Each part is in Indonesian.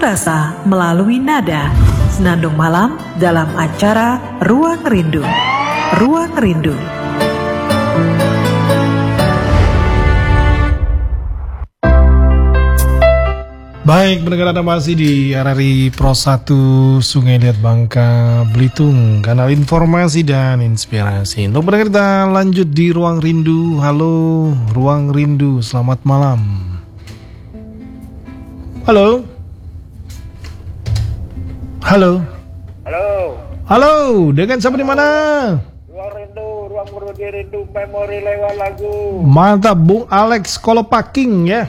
rasa melalui nada. Senandung malam dalam acara Ruang Rindu. Ruang Rindu. Baik, pendengar, Anda masih di RRI Pro 1 Sungai Liat Bangka, Belitung, kanal informasi dan inspirasi. Untuk pendengar, kita lanjut di Ruang Rindu. Halo, Ruang Rindu, selamat malam. Halo. Halo. Halo. Halo, dengan siapa di mana? Ruang Rindu, Ruang Rindu, memori lewat lagu. Mantap, Bung Alex Kolopaking ya.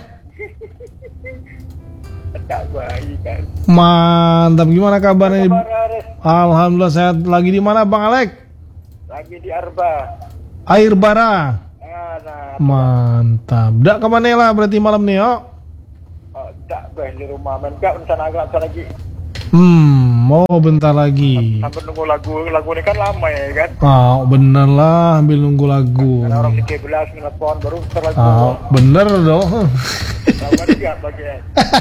Tak baik kan. Mantap, gimana kabarnya? Kabar Aris? Alhamdulillah sehat. Lagi di mana Bang Alex? Lagi di Arba. Air Bara. Nah. Mantap. Dak ke Manila berarti malam nih, yo? Oh, tak baik di rumah. Menggak rencana agak lagi. Mau bentar lagi. Sampai nunggu lagu ini kan lama ya kan. Bener lah, ambil nunggu lagu. Karena orang 13 telepon baru ntar lagu. Bener dong. Lihat bagian.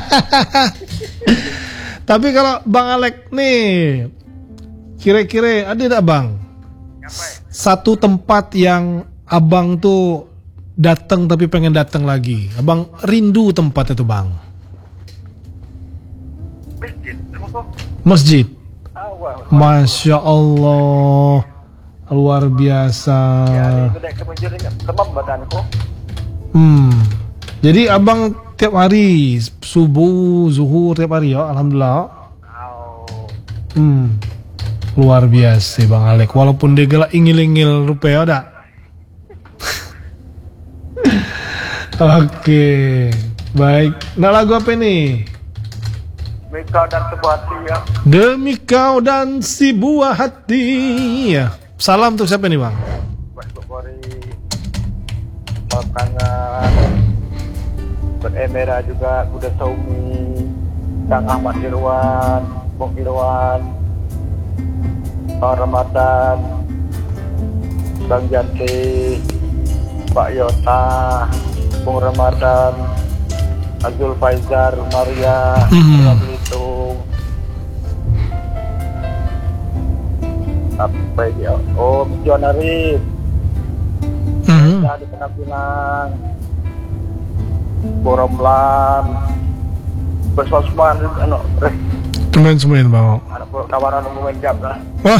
Tapi kalau Bang Alex nih, kira-kira ada tidak Bang? Satu tempat yang Abang tuh datang tapi pengen datang lagi. Abang rindu tempat itu Bang. Masjid. Masya Allah, luar biasa. Demam badanku. Jadi abang tiap hari subuh, zuhur tiap hari ya, alhamdulillah. Luar biasa Bang Alek. Walaupun dia gelak ingil-ingil rupiah dak. Oke, baik. Nah, lagu apa nih? Demi kau dan sebuah hati ya. Demi kau dan si buah hati ya. Salam untuk siapa nih Bang? Buat Bori, Tangan, buat Emera juga, Buda Saumi, Kang Ahmad Irwan, Bung Irwan, Bang Ramadan, Bang Janti, Pak Yota, Bung Ramadan, Azul Faizar, Maria, Belitung, apa ya? Oh, John Arif, di Penampilan, Boromlan, Bersosman, Temen Bang. anak kawanan umum jam lah. Wah,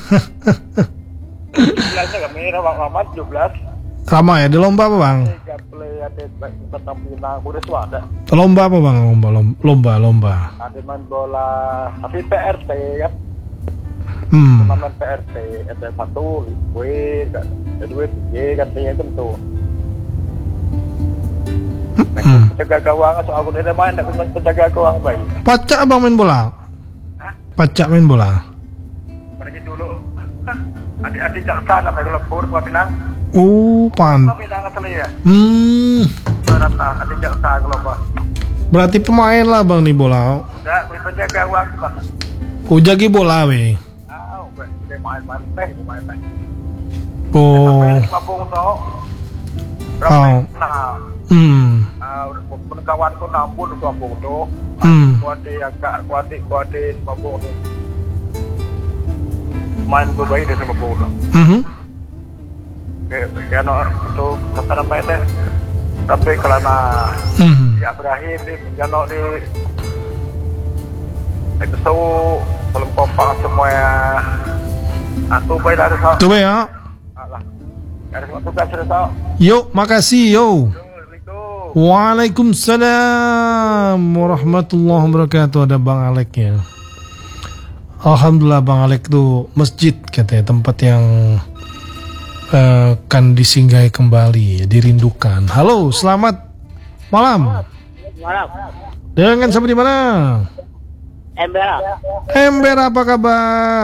17 kami, Rawang Rahmat 17. lama ya, di lomba apa Bang? Play ada Penampilan, udah suada. Lomba apa Bang? Lomba. Ada main bola, tapi PRT kan. Turnamen PRT, SF1, Liquid, Edwin, gantinya tentu. Penjaga gawang, soal aku udah main, tapi penjaga gawang baik. Pacak Abang main bola? Pacak main bola? Pergi dulu. Adik-adik jaksa, namanya kelebur, gua pinang. Pan. Gua pinang asli ya. Berata, adik jaksa kelebur. Berarti pemain lah Bang nih bola. Enggak, penjaga gawang. Jagi bola weh. Main teh. Mabung toh. Kawan ko nampun ko mabung toh. Kuati agak kuati mabung. Main ko bayi desa mabung toh. Ya no itu kata main teh. Tapi kelana ya Ibrahim di jano di itu belum kompak semua ya. Aku baik dari sana. Tuh ya. Dari tugas sana. Yuk, makasih yo. Waalaikumsalam warahmatullahi wabarakatuh. Ada Bang Alek ya. Alhamdulillah Bang Alek tuh masjid katanya, tempat yang akan disinggahi kembali, dirindukan. Halo, selamat malam. Malam. Dengan siapa di mana? Embera, apa kabar?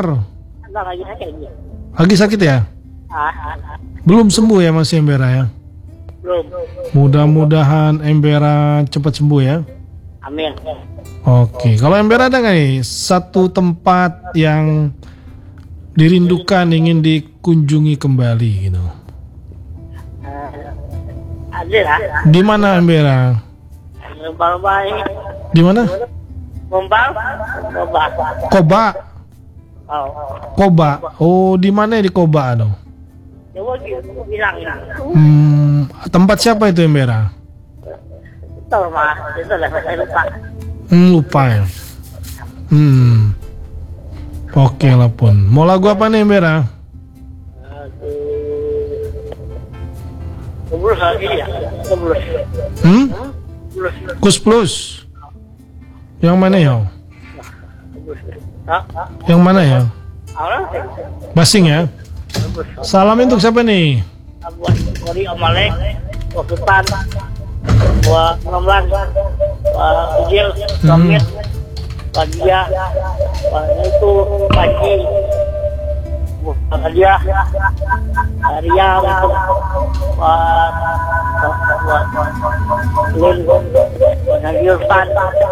Lagi sakit ya? Belum sembuh ya masih Embera ya? Belum. Mudah-mudahan Embera cepat sembuh ya. Amin. Oke, kalau Embera ada nggak nih satu tempat yang dirindukan, ingin dikunjungi kembali gitu? Ada lah. Di mana Embera? Lomba-lomba ini. Di mana? Gombal. Koba. Oh. Koba. Oh, di mana di Koba no? Coba bilang. Tempat siapa itu Embera? Tahu mah, itu lah saya lupa. Lupa ya. Oke lah pun. Mau lagu apa nih Embera? Keblus lagi ya. Keblus. Kus Plus. Yang mana ya? Yang mana ya? Basing ya? Salam untuk siapa nih? Buat Kori Omalek, buat Kepan, buat 16, buat Ujil, Komit, buat dia, buat itu, Panji, buat dia, Ria, buat Lin, buat Yurfan,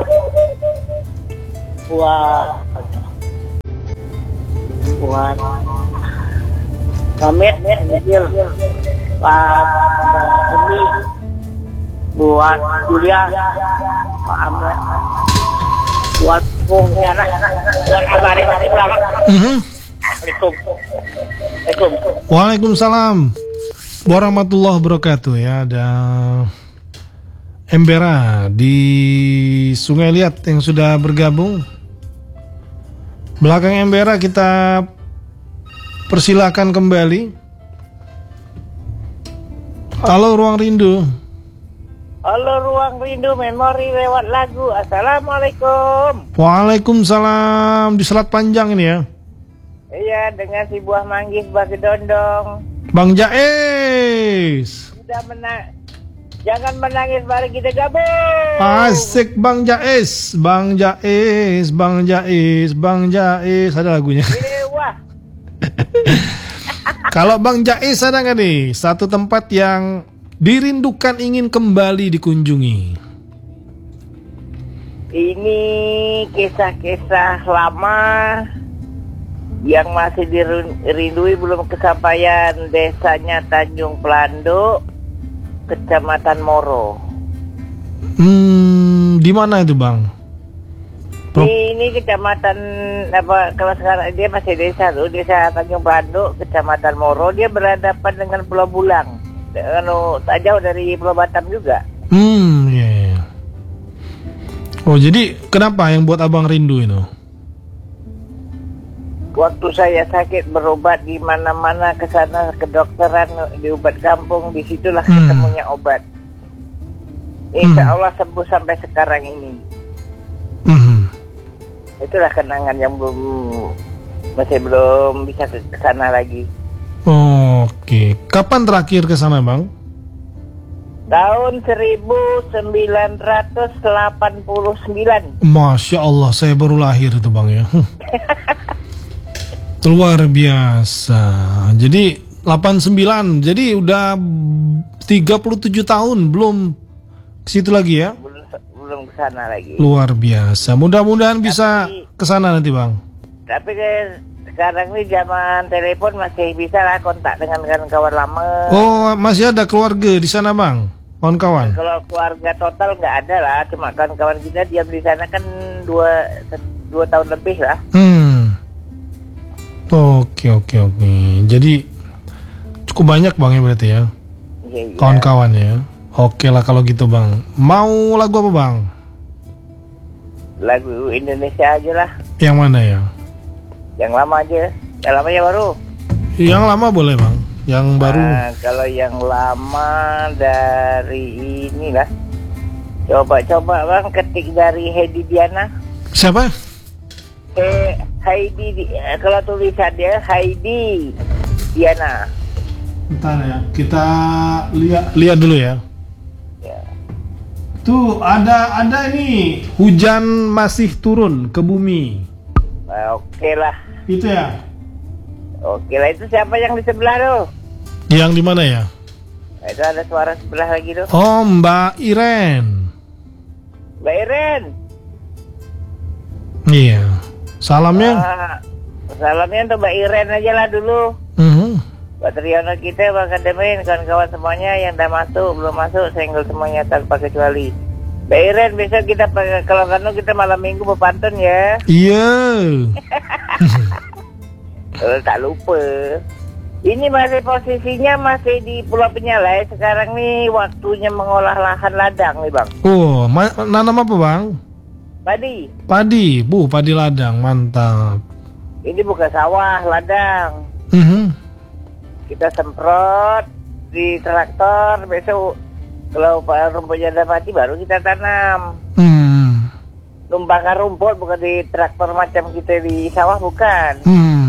buat Komit, Ujil, buat Umi, buat Julia, Pak Amret, buat Bung Yana, buat Abari Masih Selamat. Assalamualaikum. Waalaikumsalam warahmatullahi wabarakatuh ya. Ada Embera di Sungai Liat yang sudah bergabung. Belakang Embera kita persilahkan kembali. Halo Ruang Rindu. Halo Ruang Rindu, memori lewat lagu. Assalamualaikum. Waalaikumsalam. Di Selat Panjang ini ya. Iya, dengan si buah manggis bagi dondong. Bang Jais. Sudah menang. Jangan menangis, mari kita gabung. Asik Bang Jais. Bang Jais, Bang Jais, Bang Jais. Ada lagunya. Wah. Kalau Bang Jais ada nggak nih satu tempat yang dirindukan ingin kembali dikunjungi? Ini kisah-kisah lama yang masih dirindui belum kesampaian. Desanya Tanjung Pelando, Kecamatan Moro. Di mana itu Bang? Ini kecamatan apa? Kalau sekarang dia masih desa tuh, desa Tanjung Pelando, Kecamatan Moro. Dia berhadapan dengan Pulau Bulang. Tak jauh dari Pulau Batam juga. Yeah. Oh, jadi kenapa yang buat abang rindu itu? Waktu saya sakit berobat di mana-mana, ke sana kedokteran, di obat kampung, disitulah ketemunya obat. Insya Allah sembuh sampai sekarang ini. Itulah kenangan yang masih belum bisa ke sana lagi. Oke, kapan terakhir ke sana Bang? Tahun 1989. Masya Allah, saya baru lahir itu Bang ya. Luar biasa. Jadi 89, jadi udah 37 tahun belum ke situ lagi ya? Belum ke sana lagi. Luar biasa. Mudah-mudahan bisa ke sana nanti Bang. Tapi sekarang ini zaman telepon masih bisa lah kontak dengan kawan lama. Oh, masih ada keluarga di sana Bang? Kawan-kawan? Kalau keluarga total nggak ada lah, cuma kawan-kawan kita diam di sana kan 2 tahun lebih lah. Oke. Jadi cukup banyak Bang ya berarti ya? Iya. Kawan-kawan ya. Oke lah kalau gitu Bang. Mau lagu apa Bang? Lagu Indonesia aja lah. Yang mana ya? Yang lama aja. Yang lama ya baru? Yang lama boleh Bang. Yang baru? Nah, kalau yang lama dari inilah. Coba Bang ketik dari Heidi Diana. Siapa? Heidi, kalau tulisan dia Heidi Diana. Bentar ya, kita lihat dulu ya. Ya. Tuh ada ini hujan masih turun ke bumi. Oke lah. Itu ya. Oke lah, itu siapa yang di sebelah tuh? Yang di mana ya? Itu ada suara sebelah lagi tuh. Oh, Mbak Iren. Mbak Iren. Iya. Salamnya? Salamnya untuk Mbak Iren aja lah dulu. Buat Triyono kita, Bang Kademin, kawan-kawan semuanya yang udah masuk, belum masuk, senggol semuanya tanpa kecuali. Mbak Iren, besok kita kalau kita malam minggu berpantun ya. Iya. Tak lupa. Ini masih posisinya masih di Pulau Penyalai. Sekarang nih waktunya mengolah lahan ladang nih bang. Oh, nanam apa bang? Padi. Padi, padi ladang, mantap. Ini bukan sawah, ladang. Kita semprot di traktor. Besok kalau rumputnya udah mati baru kita tanam. Numpangkan rumput bukan di traktor macam kita di sawah, bukan.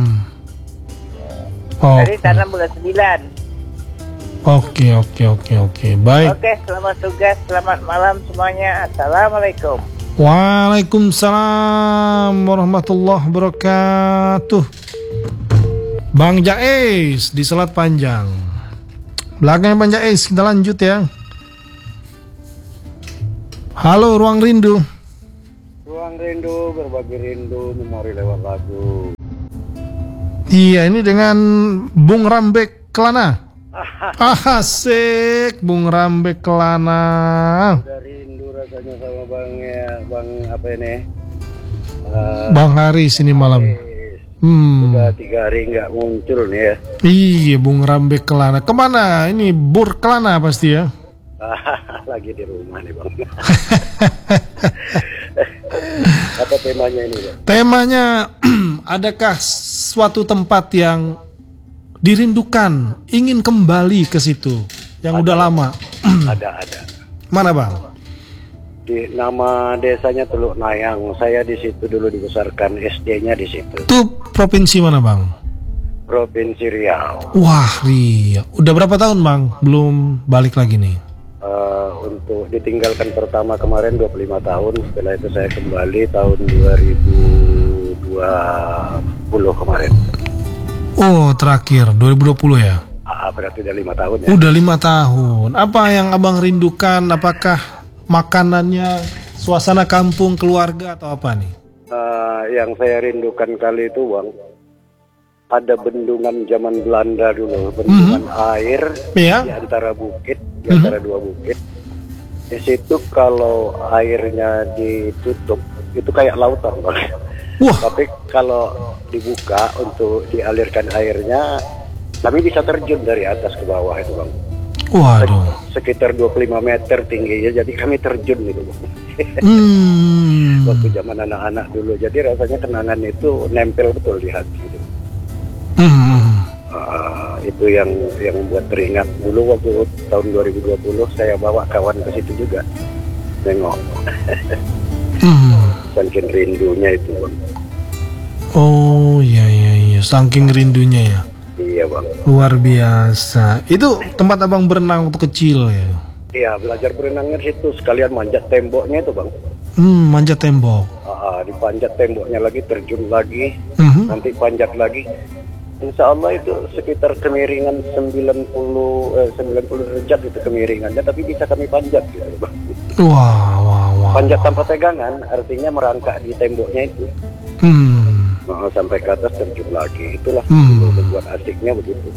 Jadi tanam bulan 9. Oke. Baik. Oke, selamat tugas, selamat malam semuanya. Assalamualaikum. Waalaikumsalam warahmatullahi wabarakatuh. Bang Jais di Selat Panjang. Belakangnya Bang Jais, kita lanjut ya. Halo Ruang Rindu. Ruang Rindu, berbagi rindu, memori lewat lagu. Iya, ini dengan Bung Rambek Kelana. Asik, Bung Rambek Kelana. Udah rindu rasanya sama bang apa ini? Bang Haris ini malam. Udah 3 hari nggak muncul nih ya. Iya, Bung Rambek Kelana. Kemana? Ini Bur Kelana pasti ya. Lagi di rumah nih bang. Apa temanya ini bang? Temanya, adakah suatu tempat yang dirindukan, ingin kembali ke situ, yang udah lama? Ada. Mana bang? Di nama desanya Teluk Nayang. Saya di situ dulu dibesarkan, SD-nya di situ. Itu provinsi mana bang? Provinsi Riau. Wah, Riau. Udah berapa tahun bang? Belum balik lagi nih. Untuk ditinggalkan pertama kemarin 25 tahun. Setelah itu saya kembali tahun 2020 kemarin. Oh, terakhir 2020 ya? Berarti udah 5 tahun ya. Udah 5 tahun. Apa yang abang rindukan? Apakah makanannya, suasana kampung, keluarga, atau apa nih? Yang saya rindukan kali itu bang, ada bendungan zaman Belanda dulu, bendungan air di antara bukit, di antara 2 bukit. Di situ kalau airnya ditutup itu kayak lautan bang. Wah. Tapi kalau dibuka untuk dialirkan airnya, kami bisa terjun dari atas ke bawah itu bang. Waduh. Sekitar 25 meter tingginya, jadi kami terjun gitu bang. Waktu zaman anak-anak dulu, jadi rasanya kenangan itu nempel betul di hati gitu. Itu yang membuat teringat. Dulu waktu tahun 2020 saya bawa kawan ke situ juga nengok. Saking rindunya itu bang. Oh iya, saking rindunya ya. Iya bang. Luar biasa. Itu tempat abang berenang waktu kecil ya? Iya, belajar berenangnya di situ, sekalian manjat temboknya itu bang. Manjat tembok. Dipanjat temboknya lagi, terjun lagi, nanti panjat lagi. Insya Allah itu sekitar kemiringan 90 derajat itu kemiringannya, tapi bisa kami panjat gitu bang. Wah. Panjat tanpa pegangan, artinya merangkak di temboknya itu. Sampai ke atas terjun lagi. Itulah buat asiknya begitu.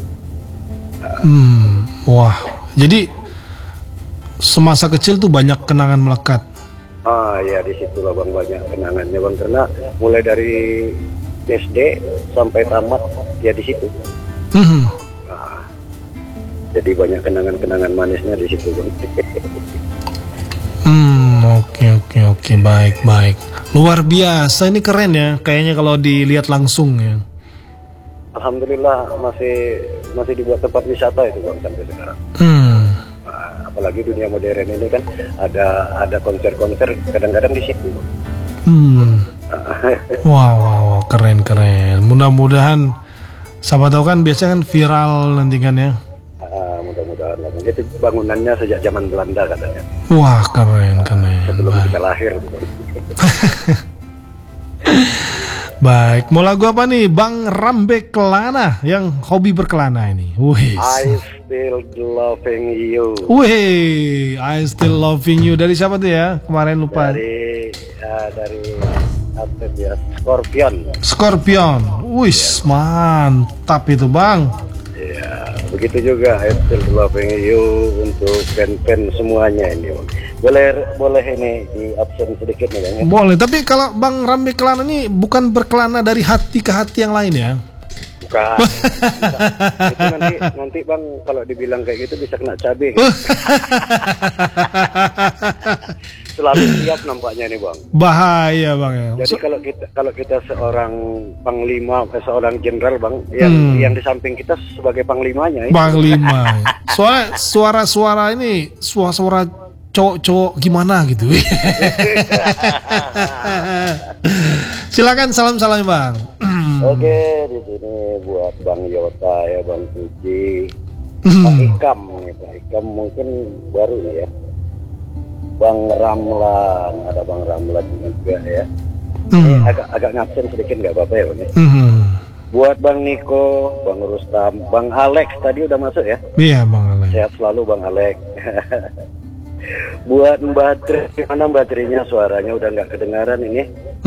Wah, jadi semasa kecil tuh banyak kenangan melekat. Ya di situlah bang banyak kenangannya bang, karena mulai dari SD sampai tamat ya di situ. Jadi banyak kenangan-kenangan manisnya di situ bang. Oke, baik. Luar biasa, ini keren ya, kayaknya kalau dilihat langsung ya. Alhamdulillah masih dibuat tempat wisata itu bang sampai sekarang. Apalagi dunia modern ini kan ada konser-konser kadang-kadang di situ. Wow, keren. Mudah-mudahan, siapa tahu kan biasanya kan viral nanti kan ya. Mudah-mudahan. Itu bangunannya sejak zaman Belanda katanya. Wah, keren. Sebelum kita lahir. Baik, mau lagu apa nih Bang Rambek Kelana yang hobi berkelana ini? I Still Loving You. I Still Loving You. Dari siapa tuh ya? Kemarin lupa. Dari apa ya? Scorpion. Mantap itu Bang. Ya, begitu juga I Still Loving You untuk fan-fan semuanya ini. Boleh ini di absen sedikit nih Bang ya? Boleh, tapi kalau Bang Rambe kelana ini bukan berkelana dari hati ke hati yang lain ya? Bukan. Itu nanti Bang kalau dibilang kayak gitu bisa kena cabai. Selalu siap nampaknya nih Bang. Bahaya Bang ya. Jadi kalau kita seorang panglima, seorang jenderal Bang, yang di samping kita sebagai panglimanya. Panglima. Soalnya suara-suara ini suara cowok-cowok gimana gitu. Silakan salam-salam Bang. Oke, di sini buat Bang Yota ya, Bang Puji, Pak Ikam nih, Pak Ikam mungkin baru nih ya. Bang Ramlan, ada Bang Ramlan juga ya. Ini agak ngabsen sedikit nggak apa-apa ya Bang ya. Buat Bang Niko, Bang Rustam, Bang Alex tadi udah masuk ya? Iya Bang Alex. Sehat selalu Bang Alex. Buat Mbak Tri, mana Mbak Trinya suaranya udah nggak kedengaran ini.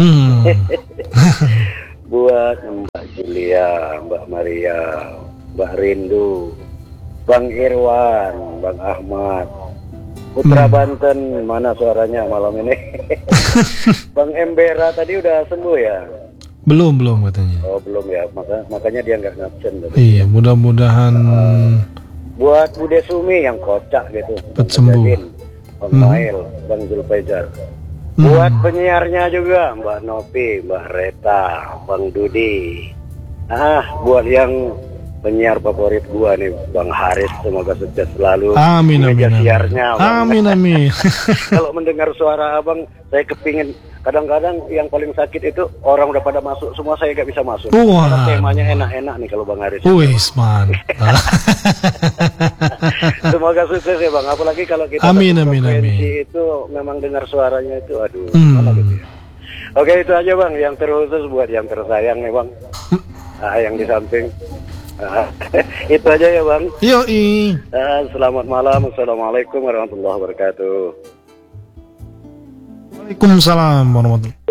Buat Mbak Julia, Mbak Maria, Mbak Rindu, Bang Irwan, Bang Ahmad, Putra Banten, mana suaranya malam ini? Bang Embera tadi udah sembuh ya? Belum katanya. Oh belum ya, makanya dia nggak ngabsen. Iya, mudah-mudahan. Buat Bude Sumi yang kocak gitu, cepat sembuh. Bang Mail, Bang Zulfaijar. Buat penyiarnya juga, Mbak Nopi, Mbak Reta, Bang Dudi. Buat yang penyiar favorit gua nih, Bang Haris, semoga sukses selalu. Amin. Siarnya, amin. Kalau mendengar suara abang, saya kepingin. Kadang-kadang yang paling sakit itu orang udah pada masuk, semua saya gak bisa masuk. Karena temanya enak-enak nih kalau Bang Haris. Mantap. Semoga sukses ya Bang. Apalagi kalau kita amin. itu memang dengar suaranya itu, aduh, mana gitu ya. Oke, itu aja Bang. Yang terkhusus buat yang tersayang nih Bang. Yang di samping. Itu aja ya Bang. Yoi. Selamat malam. Assalamualaikum warahmatullahi wabarakatuh. Waalaikumsalam warahmatullahi wabarakatuh.